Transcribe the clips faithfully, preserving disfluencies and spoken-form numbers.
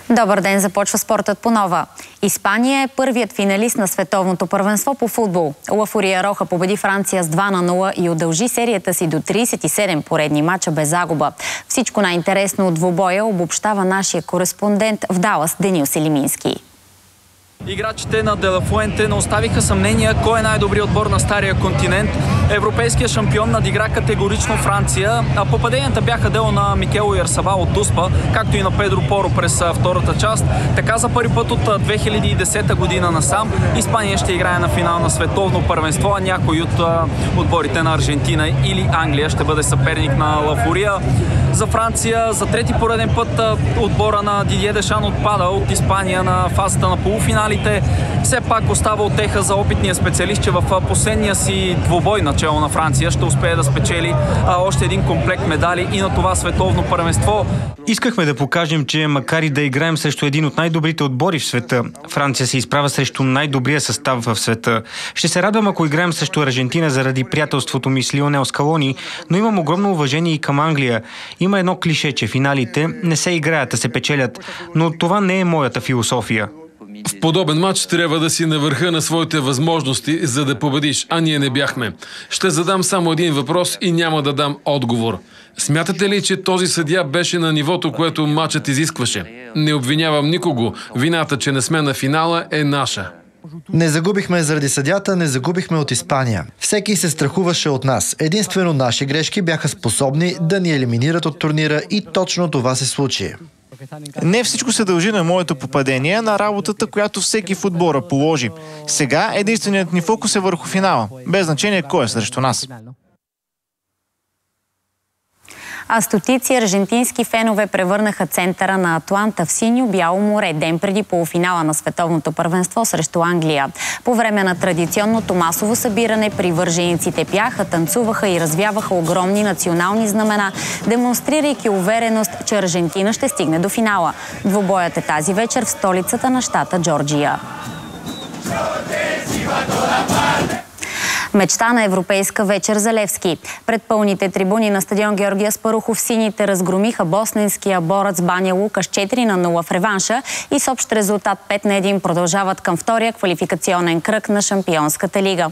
Добър ден, започва спортът по нова. Испания е първият финалист на световното първенство по футбол. La Furia победи Франция с два на нула и удължи серията си до тридесет и седем поредни мача без загуба. Всичко най-интересно от двубоя обобщава нашия кореспондент в Далас Денил Селимински. Играчите на Де Ла Фуенте не оставиха съмнения кой е най-добрият отбор на стария континент. Европейският шампион надигра категорично Франция, а попаденията бяха дело на Микел Ойярсабал от Дуспа, както и на Педро Поро през втората част. Така за първи път от две хиляди и десета година насам Испания ще играе на финал на световно първенство, а някой от отборите на Аржентина или Англия ще бъде съперник на Ла Фурия. За Франция за трети пореден път отбора на Дидие Дешан отпада от Испания на фазата на полуфиналите. Все пак остава утеха за опитния специалист, че в последния си двубой начало на Франция ще успее да спечели още един комплект медали и на това световно първенство. Искахме да покажем, че макар и да играем срещу един от най-добрите отбори в света, Франция се изправя срещу най-добрия състав в света. Ще се радвам, ако играем срещу Аржентина заради приятелството ми с Лионел Скалони, но имам огромно уважение и към Англия. Има едно клише, че финалите не се играят, а се печелят, но това не е моята философия. В подобен матч трябва да си на върха на своите възможности, за да победиш, а ние не бяхме. Ще задам само един въпрос и няма да дам отговор. Смятате ли, че този съдия беше на нивото, което матчът изискваше? Не обвинявам никого. Вината, че не сме на финала, е наша. Не загубихме заради съдята, не загубихме от Испания. Всеки се страхуваше от нас. Единствено наши грешки бяха способни да ни елиминират от турнира и точно това се случи. Не всичко се дължи на моето попадение, а на работата, която всеки в отбора положи. Сега единственият ни фокус е върху финала, без значение кой е срещу нас. А стотици аржентински фенове превърнаха центъра на Атланта в синьо-бяло море ден преди полуфинала на световното първенство срещу Англия. По време на традиционното масово събиране привържениците пяха, танцуваха и развяваха огромни национални знамена, демонстрирайки увереност, че Аржентина ще стигне до финала. Двубоят е тази вечер в столицата на щата Джорджия. Мечта на европейска вечер за Левски. Пред пълните трибуни на стадион Георги Аспарухов сините разгромиха босненския борец Баня Лука с четири на нула в реванша и с общ резултат пет на един продължават към втория квалификационен кръг на Шампионската лига.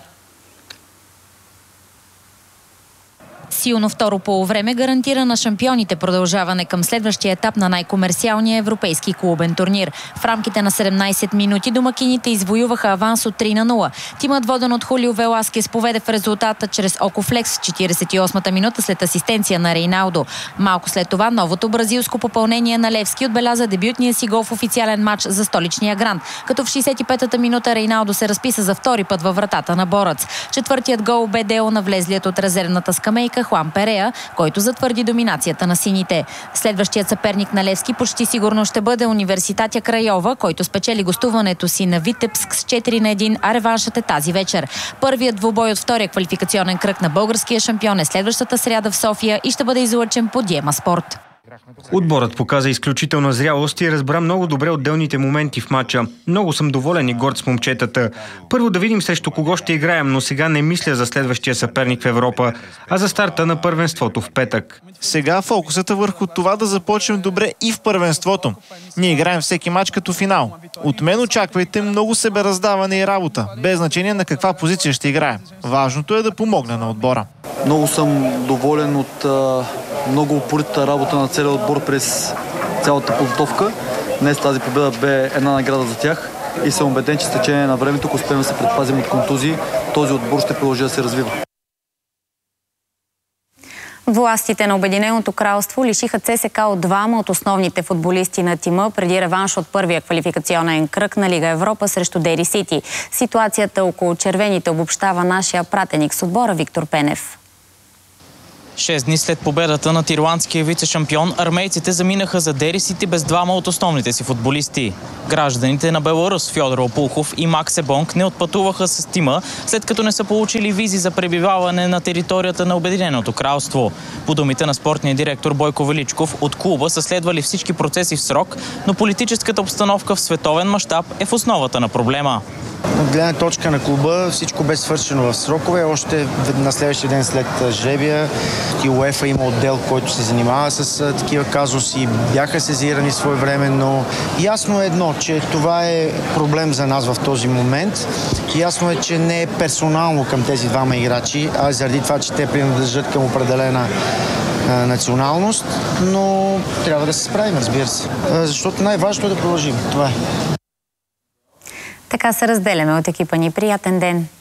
Силно второ полувреме гарантира на шампионите продължаване към следващия етап на най-комерциалния европейски клубен турнир. В рамките на седемнайсет минути домакините извоюваха аванс от три на нула. Тимът, воден от Хулио Веласкес, поведе в резултата чрез Окофлекс в четирийсет и осмата минута след асистенция на Рейналдо. Малко след това новото бразилско попълнение на Левски отбеляза дебютния си гол в официален матч за столичния гранд, като в шейсет и петата минута Рейналдо се разписа за втори път във вратата на борец. Четвъртият гол бе дело на влезлият от резервната скамейка Хуан Перея, който затвърди доминацията на сините. Следващият съперник на Левски почти сигурно ще бъде Университатя Крайова, който спечели гостуването си на Витебск с четири на един, а реваншът е тази вечер. Първият двубой от втория квалификационен кръг на българския шампион е следващата сряда в София и ще бъде излъчен по Диема Спорт. Отборът показа изключителна зрялост и разбра много добре отделните моменти в матча. Много съм доволен и горд с момчетата. Първо да видим срещу кого ще играем, но сега не мисля за следващия съперник в Европа, а за старта на първенството в петък. Сега фокусът е върху това да започнем добре и в първенството. Ние играем всеки матч като финал. От мен очаквайте много себераздаване и работа, без значение на каква позиция ще играем. Важното е да помогне на отбора. Много съм доволен от а, много упоритата работа на целия отбор през цялата подготовка. Днес тази победа бе една награда за тях и съм убеден, че с течение на времето, ако успеем да се предпазим от контузии, този отбор ще продължи да се развива. Властите на Обединеното кралство лишиха ЦСКА от двама от основните футболисти на тима преди реванш от първия квалификационен кръг на Лига Европа срещу Дери Сити. Ситуацията около червените обобщава нашия пратеник с отбора Виктор Пенев. Шест дни след победата над ирландския вице-шампион, армейците заминаха за Дери Сити без двама от основните си футболисти. Гражданите на Беларус Фьодор Опулхов и Макс Ебонг не отпътуваха с тима, след като не са получили визи за пребиваване на територията на Обединеното кралство. По думите на спортния директор Бойко Величков, от клуба са следвали всички процеси в срок, но политическата обстановка в световен мащаб е в основата на проблема. От гледна точка на клуба всичко бе свършено в срокове. Още на следващия ден след жребия И УЕФА има отдел, който се занимава с а, такива казуси. Бяха сезирани своевременно. Ясно е едно, че това е проблем за нас в този момент. Ясно е, че не е персонално към тези двама играчи, а заради това, че те принадлежат към определена а, националност, но трябва да се справим, разбира се. А, защото най-важното е да продължим. Това е. Така се разделяме от екипа ни. Приятен ден!